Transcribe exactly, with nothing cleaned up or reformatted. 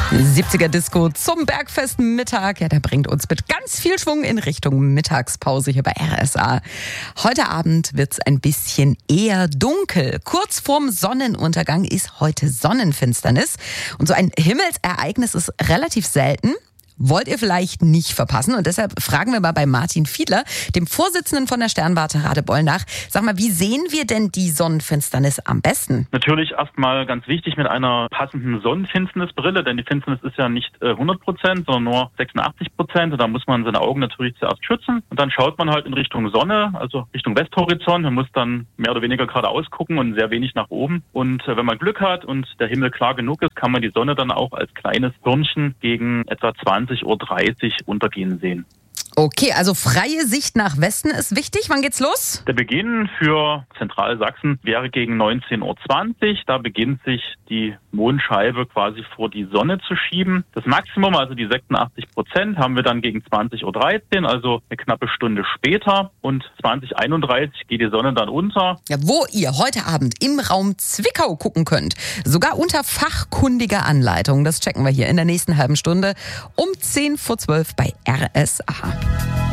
siebziger Disco zum Bergfest-Mittag. Ja, der bringt uns mit ganz viel Schwung in Richtung Mittagspause hier bei R S A. Heute Abend wird's ein bisschen eher dunkel. Kurz vorm Sonnenuntergang ist heute Sonnenfinsternis. Und so ein Himmelsereignis ist relativ selten. Wollt ihr vielleicht nicht verpassen. Und deshalb fragen wir mal bei Martin Fiedler, dem Vorsitzenden von der Sternwarte Radebeul, nach. Sag mal, wie sehen wir denn die Sonnenfinsternis am besten? Natürlich erstmal ganz wichtig mit einer passenden Sonnenfinsternisbrille, denn die Finsternis ist ja nicht äh, hundert Prozent, sondern nur sechsundachtzig Prozent. Und da muss man seine Augen natürlich zuerst schützen. Und dann schaut man halt in Richtung Sonne, also Richtung Westhorizont. Man muss dann mehr oder weniger geradeaus gucken und sehr wenig nach oben. Und äh, wenn man Glück hat und der Himmel klar genug ist, kann man die Sonne dann auch als kleines Birnchen gegen etwa zwanzig Uhr dreißig untergehen sehen. Okay, also freie Sicht nach Westen ist wichtig. Wann geht's los? Der Beginn für Zentralsachsen wäre gegen neunzehn Uhr zwanzig. Da beginnt sich die Mondscheibe quasi vor die Sonne zu schieben. Das Maximum, also die sechsundachtzig Prozent, haben wir dann gegen zwanzig Uhr dreizehn, also eine knappe Stunde später. Und zwanzig Uhr einunddreißig geht die Sonne dann unter. Ja, wo ihr heute Abend im Raum Zwickau gucken könnt. Sogar unter fachkundiger Anleitung. Das checken wir hier in der nächsten halben Stunde um zehn vor zwölf bei R S A.